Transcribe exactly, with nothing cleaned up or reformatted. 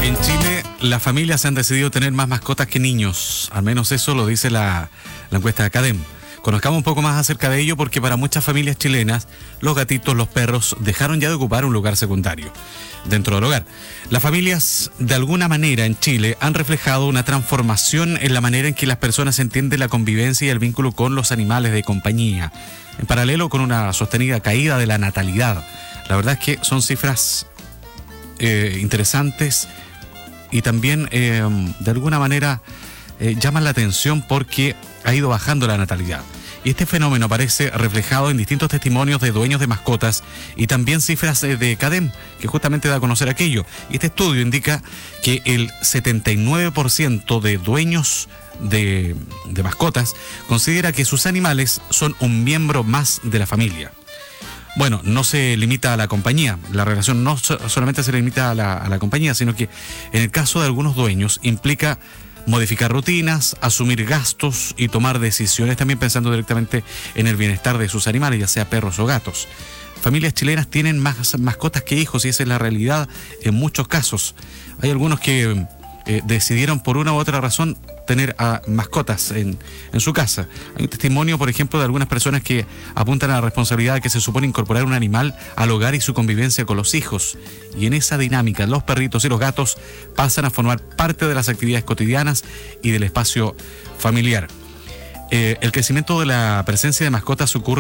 En Chile, las familias han decidido tener más mascotas que niños. Al menos eso lo dice la, la encuesta de Cadem. Conozcamos un poco más acerca de ello porque para muchas familias chilenas, los gatitos, los perros, dejaron ya de ocupar un lugar secundario dentro del hogar. Las familias, de alguna manera, en Chile, han reflejado una transformación en la manera en que las personas entienden la convivencia y el vínculo con los animales de compañía, en paralelo con una sostenida caída de la natalidad. La verdad es que son cifras eh, interesantes y también, eh, de alguna manera, eh, llaman la atención porque ha ido bajando la natalidad. Y este fenómeno aparece reflejado en distintos testimonios de dueños de mascotas y también cifras de Cadem, que justamente da a conocer aquello. Y este estudio indica que el setenta y nueve por ciento de dueños de, de mascotas considera que sus animales son un miembro más de la familia. Bueno, no se limita a la compañía, la relación no solamente se limita a la, a la compañía, sino que en el caso de algunos dueños implica modificar rutinas, asumir gastos y tomar decisiones, también pensando directamente en el bienestar de sus animales, ya sea perros o gatos. Familias chilenas tienen más mascotas que hijos y esa es la realidad en muchos casos. Hay algunos que eh, decidieron por una u otra razón tener a mascotas en, en su casa. Hay un testimonio, por ejemplo, de algunas personas que apuntan a la responsabilidad que se supone incorporar un animal al hogar y su convivencia con los hijos. Y en esa dinámica, los perritos y los gatos pasan a formar parte de las actividades cotidianas y del espacio familiar. Eh, el crecimiento de la presencia de mascotas ocurre